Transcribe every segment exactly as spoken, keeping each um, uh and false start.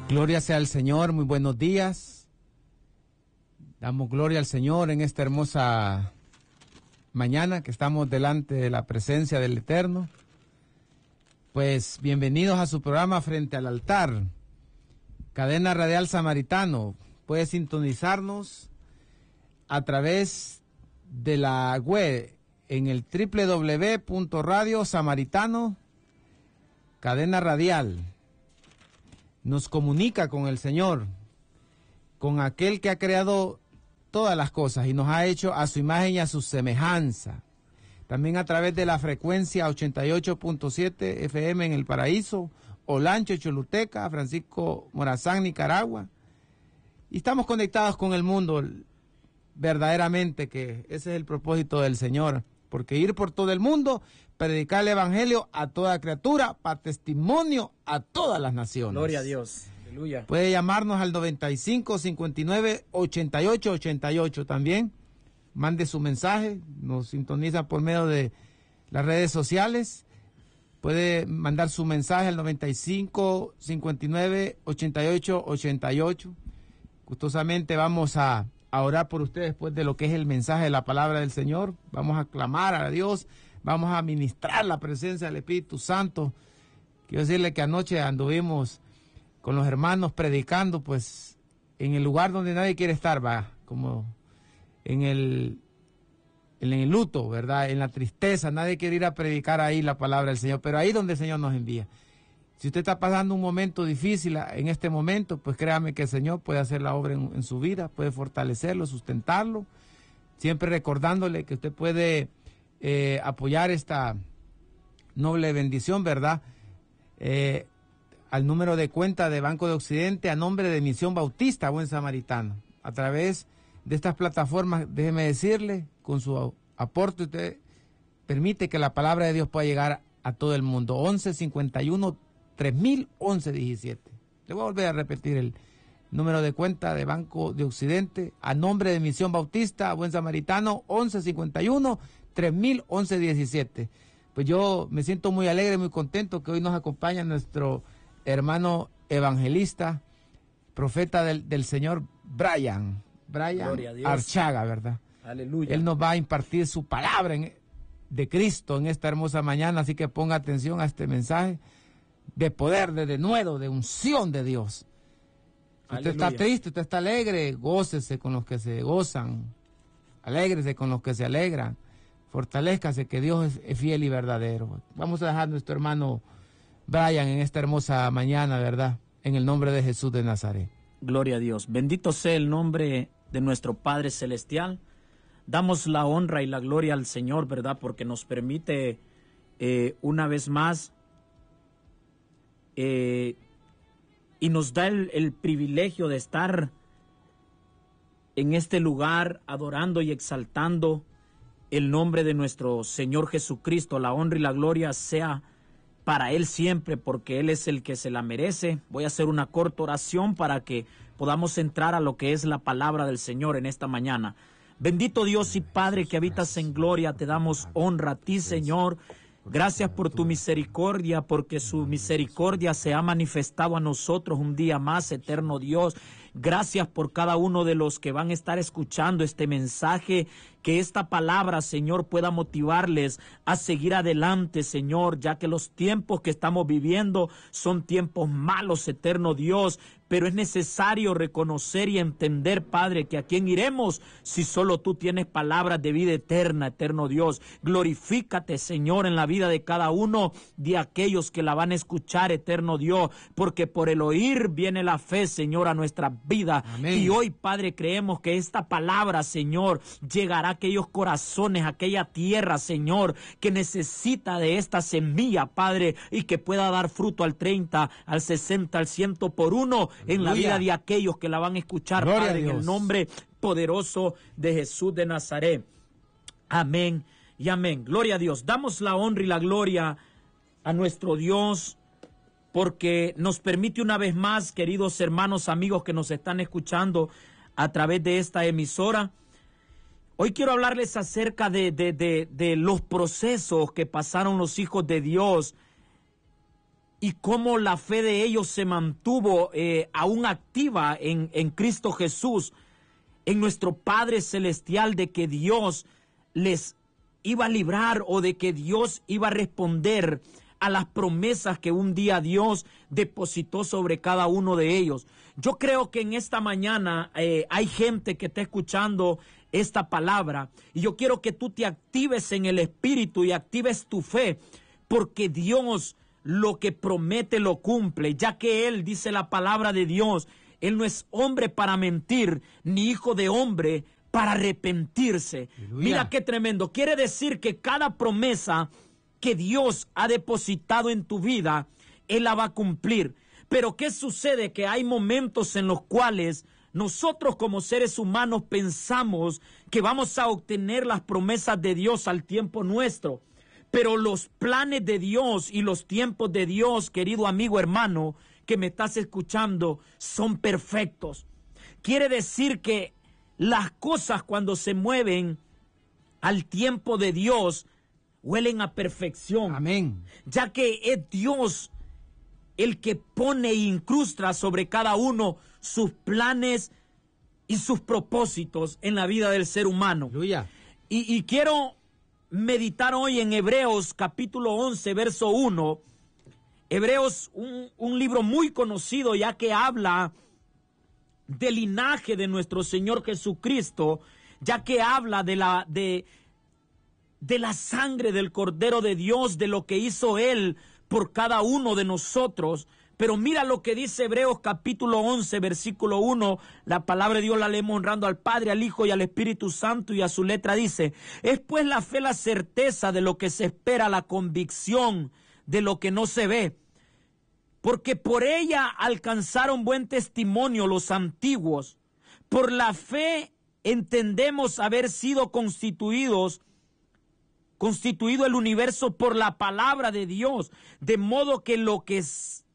Gloria sea al Señor, muy buenos días. Damos gloria al Señor en esta hermosa mañana que estamos delante de la presencia del Eterno. Pues bienvenidos a su programa Frente al Altar, Cadena Radial Samaritano. Puede sintonizarnos a través de la web en el doble u doble u doble u punto radio samaritano cadena radial. Nos comunica con el Señor, con aquel que ha creado todas las cosas y nos ha hecho a su imagen y a su semejanza. También a través de la frecuencia ochenta y ocho punto siete F M en El Paraíso, Olancho, Choluteca, Francisco Morazán, Nicaragua. Y estamos conectados con el mundo, verdaderamente que ese es el propósito del Señor, porque ir por todo el mundo, predicar el evangelio a toda criatura, para testimonio a todas las naciones. Gloria a Dios. Aleluya. Puede llamarnos al noventa y cinco, cincuenta y nueve, ochenta y ocho ochenta y ocho también. Mande su mensaje, nos sintoniza por medio de las redes sociales. Puede mandar su mensaje al noventa y cinco, cincuenta y nueve, ochenta y ocho ochenta y ocho. Gustosamente vamos a, a orar por ustedes después de lo que es el mensaje de la palabra del Señor. Vamos a clamar a Dios, vamos a ministrar la presencia del Espíritu Santo. Quiero decirle que anoche anduvimos con los hermanos predicando, pues, en el lugar donde nadie quiere estar, va, como en el, en el luto, ¿verdad? En la tristeza, nadie quiere ir a predicar ahí la palabra del Señor, pero ahí donde el Señor nos envía. Si usted está pasando un momento difícil en este momento, pues créame que el Señor puede hacer la obra en, en su vida, puede fortalecerlo, sustentarlo, siempre recordándole que usted puede eh, apoyar esta noble bendición, ¿verdad? Eh, al número de cuenta de Banco de Occidente a nombre de Misión Bautista Buen Samaritano. A través de estas plataformas, déjeme decirle, con su aporte usted permite que la palabra de Dios pueda llegar a todo el mundo. once cincuenta y uno tres mil once diecisiete. Le voy a volver a repetir el número de cuenta de Banco de Occidente a nombre de Misión Bautista Buen Samaritano, once cincuenta y uno tres mil once diecisiete. Pues yo me siento muy alegre, muy contento que hoy nos acompaña nuestro hermano evangelista, profeta del, del Señor, Brian, Brian Archaga, ¿verdad? Aleluya. Él nos va a impartir su palabra en, de Cristo en esta hermosa mañana, así que ponga atención a este mensaje de poder, de denuedo, de unción de Dios. Si usted está triste, usted está alegre, gócese con los que se gozan, alégrese con los que se alegran, fortalézcase que Dios es, es fiel y verdadero. Vamos a dejar a nuestro hermano Brian en esta hermosa mañana, ¿verdad? En el nombre de Jesús de Nazaret. Gloria a Dios. Bendito sea el nombre de nuestro Padre Celestial. Damos la honra y la gloria al Señor, ¿verdad? Porque nos permite eh, una vez más eh, y nos da el, el privilegio de estar en este lugar adorando y exaltando el nombre de nuestro Señor Jesucristo. La honra y la gloria sea para Él siempre, porque Él es el que se la merece. Voy a hacer una corta oración para que podamos entrar a lo que es la palabra del Señor en esta mañana. Bendito Dios y Padre que habitas en gloria, te damos honra a ti, Señor. Gracias por tu misericordia, porque su misericordia se ha manifestado a nosotros un día más, eterno Dios. Gracias por cada uno de los que van a estar escuchando este mensaje, que esta palabra, Señor, pueda motivarles a seguir adelante, Señor, ya que los tiempos que estamos viviendo son tiempos malos, eterno Dios, pero es necesario reconocer y entender, Padre, que a quién iremos si solo tú tienes palabras de vida eterna, eterno Dios. Glorifícate, Señor, en la vida de cada uno de aquellos que la van a escuchar, eterno Dios, porque por el oír viene la fe, Señor, a nuestra vida. Amén. Y hoy, Padre, creemos que esta palabra, Señor, llegará a aquellos corazones, a aquella tierra, Señor, que necesita de esta semilla, Padre, y que pueda dar fruto al treinta, al sesenta, al cien por uno en la vida de aquellos que la van a escuchar, Gloria Padre, en el nombre poderoso de Jesús de Nazaret. Amén y amén. Gloria a Dios. Damos la honra y la gloria a nuestro Dios, porque nos permite una vez más, queridos hermanos, amigos que nos están escuchando a través de esta emisora. Hoy quiero hablarles acerca de, de, de, de los procesos que pasaron los hijos de Dios y cómo la fe de ellos se mantuvo eh, aún activa en, en Cristo Jesús, en nuestro Padre Celestial, de que Dios les iba a librar o de que Dios iba a responder a las promesas que un día Dios depositó sobre cada uno de ellos. Yo creo que en esta mañana eh, hay gente que está escuchando esta palabra y yo quiero que tú te actives en el Espíritu y actives tu fe, porque Dios lo que promete lo cumple, ya que Él, dice la palabra de Dios, Él no es hombre para mentir, ni hijo de hombre para arrepentirse. Aleluya. Mira qué tremendo. Quiere decir que cada promesa que Dios ha depositado en tu vida, Él la va a cumplir. Pero ¿qué sucede? Que hay momentos en los cuales nosotros como seres humanos pensamos que vamos a obtener las promesas de Dios al tiempo nuestro. Pero los planes de Dios y los tiempos de Dios, querido amigo, hermano, que me estás escuchando, son perfectos. Quiere decir que las cosas, cuando se mueven al tiempo de Dios, huelen a perfección. Amén. Ya que es Dios el que pone e incrusta sobre cada uno sus planes y sus propósitos en la vida del ser humano. Aleluya. Y, y quiero meditar hoy en Hebreos capítulo once, verso uno. Hebreos, un, un libro muy conocido, ya que habla del linaje de nuestro Señor Jesucristo, ya que habla de la, de, de la sangre del Cordero de Dios, de lo que hizo Él por cada uno de nosotros. Pero mira lo que dice Hebreos capítulo once, versículo uno. La palabra de Dios la leemos honrando al Padre, al Hijo y al Espíritu Santo, y a su letra dice: es pues la fe la certeza de lo que se espera, la convicción de lo que no se ve. Porque por ella alcanzaron buen testimonio los antiguos. Por la fe entendemos haber sido constituidos, constituido el universo por la palabra de Dios, de modo que lo que es,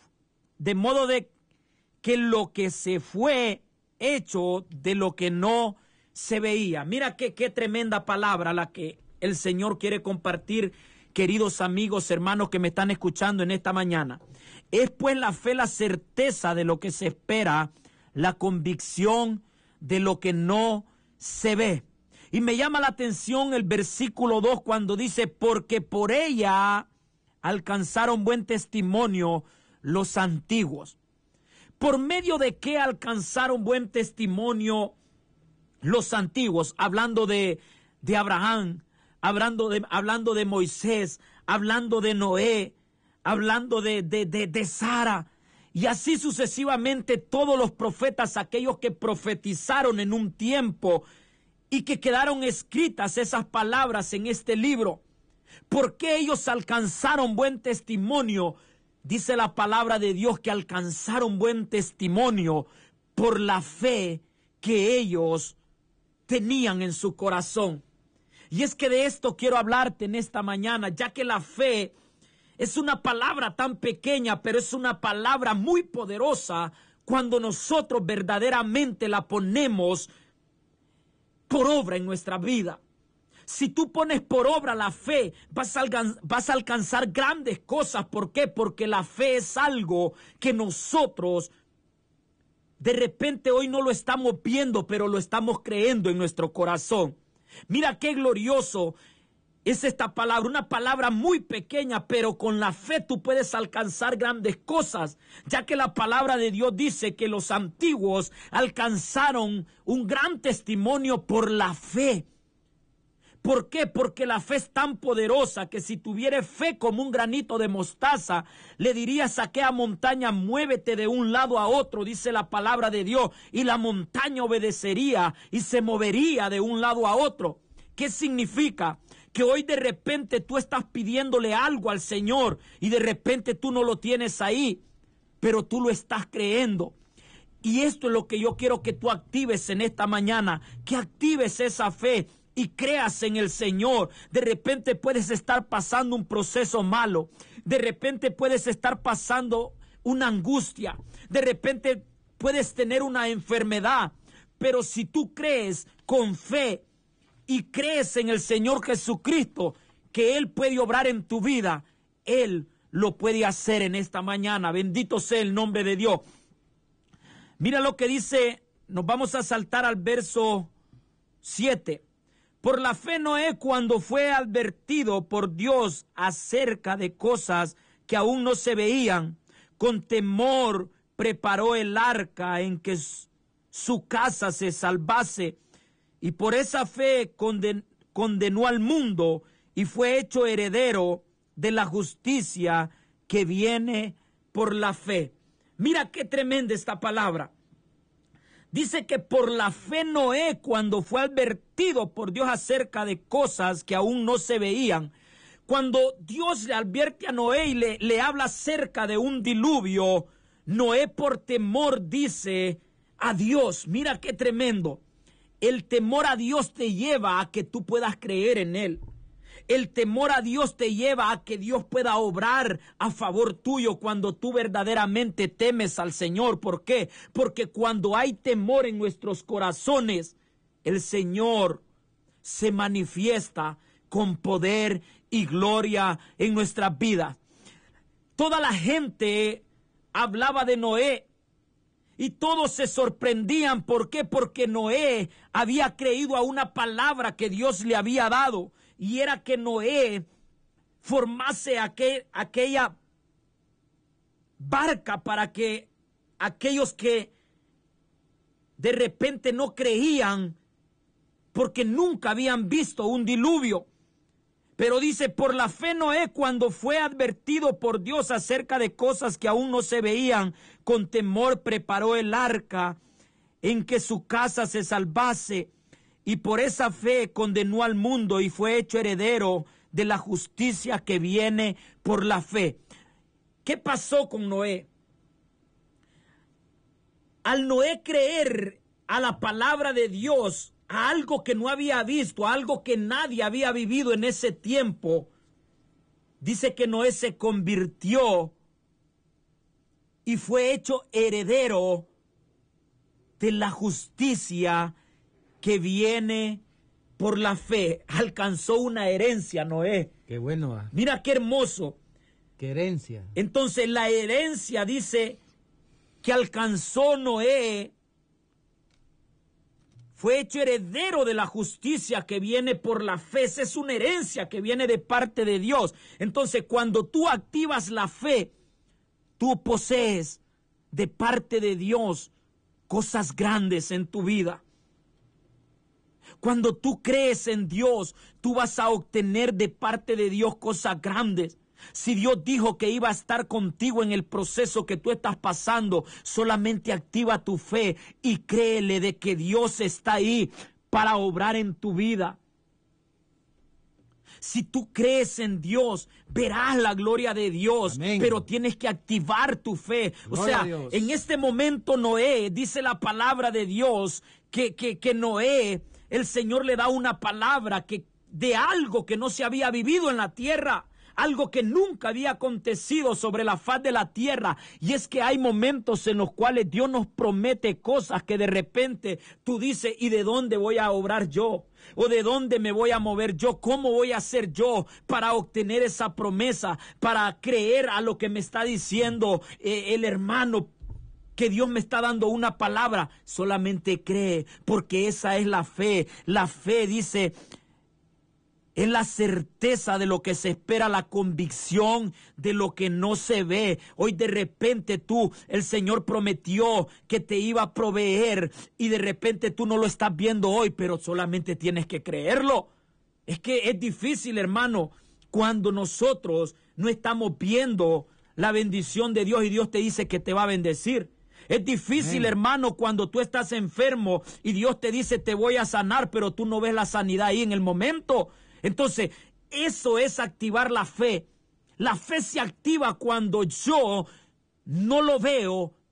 de modo de que lo que se fue hecho de lo que no se veía. Mira qué, qué tremenda palabra la que el Señor quiere compartir, queridos amigos, hermanos que me están escuchando en esta mañana. Es pues la fe la certeza de lo que se espera, la convicción de lo que no se ve. Y me llama la atención el versículo dos cuando dice: porque por ella alcanzaron buen testimonio los antiguos. ¿Por medio de qué alcanzaron buen testimonio los antiguos? Hablando de, de Abraham, hablando de, hablando de Moisés, hablando de Noé, hablando de, de, de, de Sara, y así sucesivamente todos los profetas, aquellos que profetizaron en un tiempo y que quedaron escritas esas palabras en este libro. ¿Por qué ellos alcanzaron buen testimonio? Dice la palabra de Dios que alcanzaron buen testimonio por la fe que ellos tenían en su corazón. Y es que de esto quiero hablarte en esta mañana, ya que la fe es una palabra tan pequeña, pero es una palabra muy poderosa cuando nosotros verdaderamente la ponemos por obra en nuestra vida. Si tú pones por obra la fe, vas a, vas a alcanzar grandes cosas. ¿Por qué? Porque la fe es algo que nosotros de repente hoy no lo estamos viendo, pero lo estamos creyendo en nuestro corazón. Mira qué glorioso es esta palabra, una palabra muy pequeña, pero con la fe tú puedes alcanzar grandes cosas, ya que la palabra de Dios dice que los antiguos alcanzaron un gran testimonio por la fe. ¿Por qué? Porque la fe es tan poderosa que si tuvieras fe como un granito de mostaza, le dirías a aquella montaña: muévete de un lado a otro, dice la palabra de Dios, y la montaña obedecería y se movería de un lado a otro. ¿Qué significa? Que hoy de repente tú estás pidiéndole algo al Señor y de repente tú no lo tienes ahí, pero tú lo estás creyendo. Y esto es lo que yo quiero que tú actives en esta mañana, que actives esa fe y creas en el Señor. De repente puedes estar pasando un proceso malo, de repente puedes estar pasando una angustia, de repente puedes tener una enfermedad, pero si tú crees con fe y crees en el Señor Jesucristo, que Él puede obrar en tu vida, Él lo puede hacer en esta mañana. Bendito sea el nombre de Dios. Mira lo que dice, nos vamos a saltar al verso siete. Por la fe Noé, cuando fue advertido por Dios acerca de cosas que aún no se veían, con temor preparó el arca en que su casa se salvase, y por esa fe conden, condenó al mundo y fue hecho heredero de la justicia que viene por la fe. Mira qué tremenda esta palabra. Dice que por la fe Noé, cuando fue advertido por Dios acerca de cosas que aún no se veían, cuando Dios le advierte a Noé y le, le habla acerca de un diluvio, Noé por temor dice a Dios, mira qué tremendo. El temor a Dios te lleva a que tú puedas creer en Él. El temor a Dios te lleva a que Dios pueda obrar a favor tuyo cuando tú verdaderamente temes al Señor. ¿Por qué? Porque cuando hay temor en nuestros corazones, el Señor se manifiesta con poder y gloria en nuestras vidas. Toda la gente hablaba de Noé y todos se sorprendían. ¿Por qué? Porque Noé había creído a una palabra que Dios le había dado. Y era que Noé formase aquel, aquella barca para que aquellos que de repente no creían, porque nunca habían visto un diluvio. Pero dice, por la fe Noé, cuando fue advertido por Dios acerca de cosas que aún no se veían, con temor preparó el arca en que su casa se salvase. Y por esa fe condenó al mundo y fue hecho heredero de la justicia que viene por la fe. ¿Qué pasó con Noé? Al Noé creer a la palabra de Dios, a algo que no había visto, a algo que nadie había vivido en ese tiempo, dice que Noé se convirtió y fue hecho heredero de la justicia que viene por la fe. Alcanzó una herencia, Noé. Qué bueno. ¿eh? Mira qué hermoso. Qué herencia. Entonces la herencia dice que alcanzó Noé, fue hecho heredero de la justicia que viene por la fe. Esa es una herencia que viene de parte de Dios. Entonces cuando tú activas la fe, tú posees de parte de Dios cosas grandes en tu vida. Cuando tú crees en Dios, tú vas a obtener de parte de Dios cosas grandes. Si Dios dijo que iba a estar contigo en el proceso que tú estás pasando, solamente activa tu fe y créele de que Dios está ahí para obrar en tu vida. Si tú crees en Dios, verás la gloria de Dios. Amén. Pero tienes que activar tu fe. Gloria o sea, en este momento Noé, dice la palabra de Dios, que, que, que Noé, el Señor le da una palabra que, de algo que no se había vivido en la tierra. Algo que nunca había acontecido sobre la faz de la tierra. Y es que hay momentos en los cuales Dios nos promete cosas que de repente tú dices, ¿y de dónde voy a obrar yo? ¿O de dónde me voy a mover yo? ¿Cómo voy a hacer yo para obtener esa promesa? Para creer a lo que me está diciendo eh, el hermano, que Dios me está dando una palabra. Solamente cree, porque esa es la fe. La fe, dice, es la certeza de lo que se espera, la convicción de lo que no se ve. Hoy de repente tú, el Señor prometió que te iba a proveer y de repente tú no lo estás viendo hoy, pero solamente tienes que creerlo. Es que es difícil, hermano, cuando nosotros no estamos viendo la bendición de Dios y Dios te dice que te va a bendecir. Es difícil, Amén. Hermano, cuando tú estás enfermo y Dios te dice te voy a sanar, pero tú no ves la sanidad ahí en el momento. Entonces, eso es activar la fe. La fe se activa cuando yo no lo veo,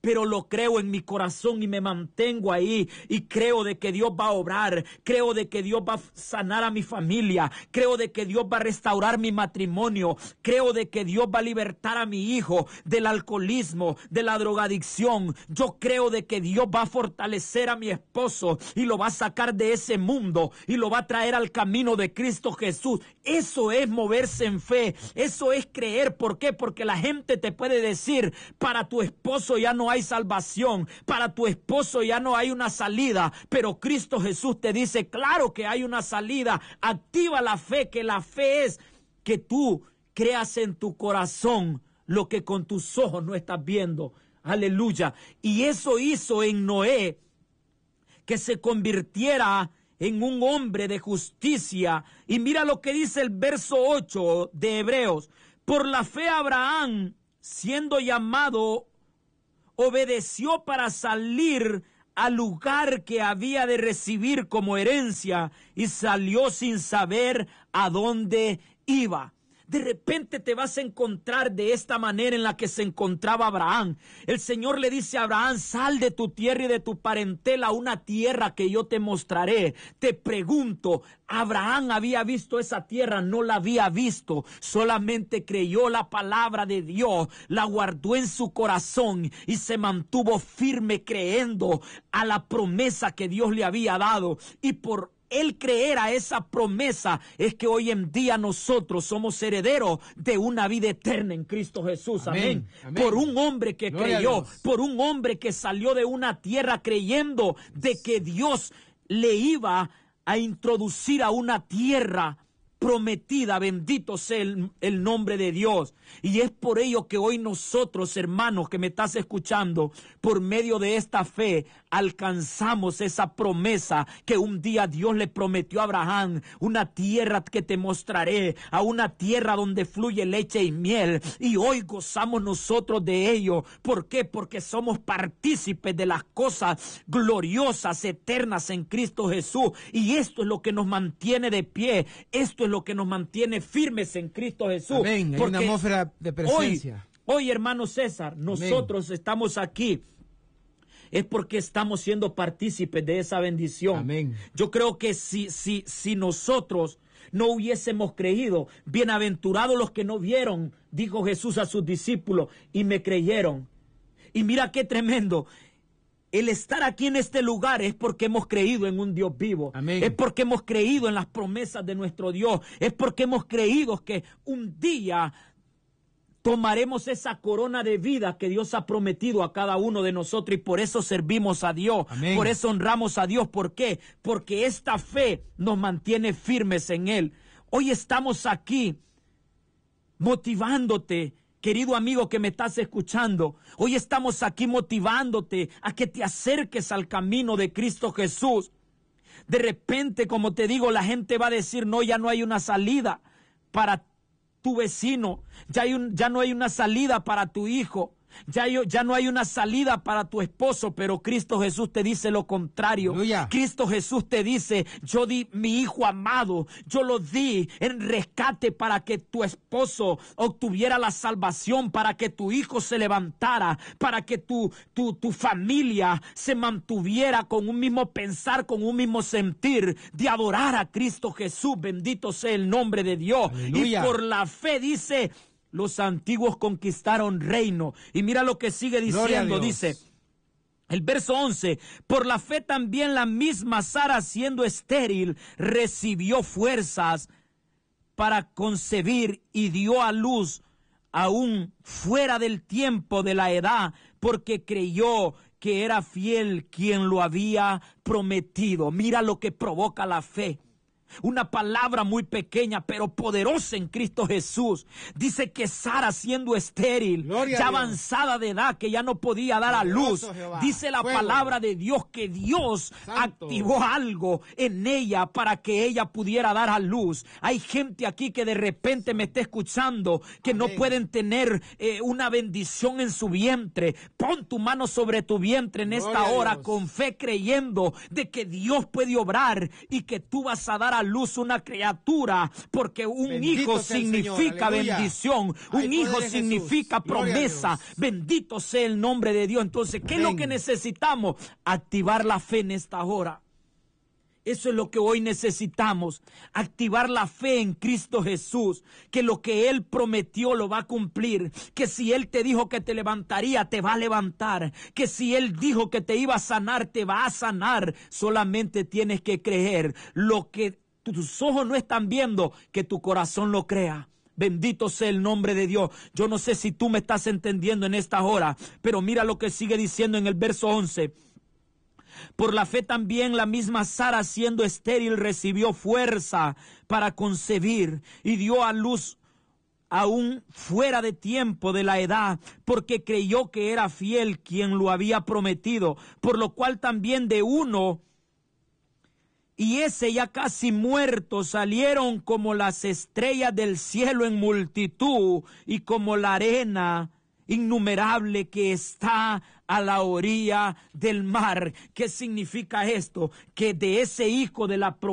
pero lo creo en mi corazón y me mantengo ahí y creo de que Dios va a obrar, creo de que Dios va a sanar a mi familia, creo de que Dios va a restaurar mi matrimonio, creo de que Dios va a libertar a mi hijo del alcoholismo, de la drogadicción. Yo creo de que Dios va a fortalecer a mi esposo y lo va a sacar de ese mundo y lo va a traer al camino de Cristo Jesús. Eso es moverse en fe, eso es creer. ¿Por qué? Porque la gente te puede decir, para tu esposo ya no hay salvación, para tu esposo ya no hay una salida, pero Cristo Jesús te dice, claro que hay una salida. Activa la fe, que la fe es que tú creas en tu corazón lo que con tus ojos no estás viendo. Aleluya. Y eso hizo en Noé que se convirtiera en un hombre de justicia. Y mira lo que dice el verso ocho de Hebreos. Por la fe Abraham, siendo llamado, obedeció para salir al lugar que había de recibir como herencia y salió sin saber a dónde iba. De repente te vas a encontrar de esta manera en la que se encontraba Abraham. El Señor le dice a Abraham, sal de tu tierra y de tu parentela a una tierra que yo te mostraré. Te pregunto, ¿Abraham había visto esa tierra? No la había visto. Solamente creyó la palabra de Dios, la guardó en su corazón y se mantuvo firme creyendo a la promesa que Dios le había dado. Y por el creer a esa promesa es que hoy en día nosotros somos herederos de una vida eterna en Cristo Jesús. Amén. Amén. Amén. Por un hombre que Gloria creyó, por un hombre que salió de una tierra creyendo de que Dios le iba a introducir a una tierra prometida. Bendito sea el, el nombre de Dios. Y es por ello que hoy nosotros, hermanos, que me estás escuchando, por medio de esta fe, alcanzamos esa promesa que un día Dios le prometió a Abraham, una tierra que te mostraré, a una tierra donde fluye leche y miel. Y hoy gozamos nosotros de ello. ¿Por qué? Porque somos partícipes de las cosas gloriosas, eternas en Cristo Jesús. Y esto es lo que nos mantiene de pie. Esto es lo que nos mantiene firmes en Cristo Jesús. Amén. Hay una atmósfera de presencia. Hoy, hoy, hermano César, nosotros Amén. Estamos aquí. Es porque estamos siendo partícipes de esa bendición. Amén. Yo creo que si, si, si nosotros no hubiésemos creído, bienaventurados los que no vieron, dijo Jesús a sus discípulos, y me creyeron. Y mira qué tremendo. El estar aquí en este lugar es porque hemos creído en un Dios vivo. Amén. Es porque hemos creído en las promesas de nuestro Dios. Es porque hemos creído que un día tomaremos esa corona de vida que Dios ha prometido a cada uno de nosotros, y por eso servimos a Dios. Amén. Por eso honramos a Dios. ¿Por qué? Porque esta fe nos mantiene firmes en Él. Hoy estamos aquí motivándote, querido amigo que me estás escuchando. Hoy estamos aquí motivándote a que te acerques al camino de Cristo Jesús. De repente, como te digo, la gente va a decir, no, ya no hay una salida para tu vecino, ya, hay un, ya no hay una salida para tu hijo, ya, yo, ya no hay una salida para tu esposo, pero Cristo Jesús te dice lo contrario. Aleluya. Cristo Jesús te dice, yo di mi hijo amado, yo lo di en rescate para que tu esposo obtuviera la salvación, para que tu hijo se levantara, para que tu, tu, tu familia se mantuviera con un mismo pensar, con un mismo sentir de adorar a Cristo Jesús. Bendito sea el nombre de Dios. Aleluya. Y por la fe dice, los antiguos conquistaron reino. Y mira lo que sigue diciendo, dice el verso once, por la fe también la misma Sara, siendo estéril, recibió fuerzas para concebir y dio a luz aún fuera del tiempo de la edad, porque creyó que era fiel quien lo había prometido. Mira lo que provoca la fe. Una palabra muy pequeña, pero poderosa en Cristo Jesús. Dice que Sara, siendo estéril, Gloria ya avanzada de edad, que ya no podía dar a luz. Dice la Fuego. palabra de Dios que Dios Santo. activó algo en ella para que ella pudiera dar a luz. Hay gente aquí que de repente me está escuchando, que Amén. No pueden tener eh, una bendición en su vientre. Pon tu mano sobre tu vientre en Gloria esta hora Dios. con fe, creyendo de que Dios puede obrar y que tú vas a dar a a luz una criatura, porque un Bendito hijo sea el significa Señor, aleluya. bendición, Hay un hijo poder en significa Jesús. Gloria a promesa. Dios. Bendito sea el nombre de Dios. Entonces, ¿qué es lo Amén. que necesitamos? Activar la fe en esta hora. Eso es lo que hoy necesitamos, activar la fe en Cristo Jesús, que lo que Él prometió lo va a cumplir, que si Él te dijo que te levantaría, te va a levantar, que si Él dijo que te iba a sanar, te va a sanar. Solamente tienes que creer lo que tus ojos no están viendo, que tu corazón lo crea. Bendito sea el nombre de Dios. Yo no sé si tú me estás entendiendo en esta hora, pero mira lo que sigue diciendo en el verso once. Por la fe también la misma Sara, siendo estéril, recibió fuerza para concebir y dio a luz aún fuera de tiempo de la edad, porque creyó que era fiel quien lo había prometido, por lo cual también de uno, y ese ya casi muerto, salieron como las estrellas del cielo en multitud y como la arena innumerable que está a la orilla del mar. ¿Qué significa esto? Que de ese hijo de la promesa